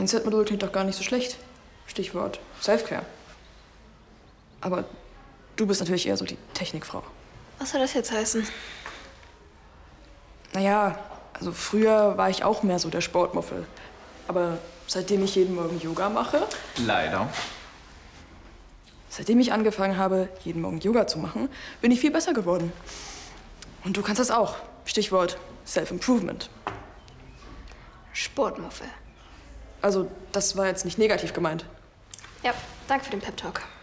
Mindset-Modul klingt doch gar nicht so schlecht. Stichwort Selfcare. Aber du bist natürlich eher so die Technikfrau. Was soll das jetzt heißen? Naja, also früher war ich auch mehr so der Sportmuffel. Aber seitdem ich jeden Morgen Yoga mache... Leider. Seitdem ich angefangen habe, jeden Morgen Yoga zu machen, bin ich viel besser geworden. Und du kannst das auch. Stichwort Self-Improvement. Sportmuffel. Also, das war jetzt nicht negativ gemeint. Ja, danke für den Pep-Talk.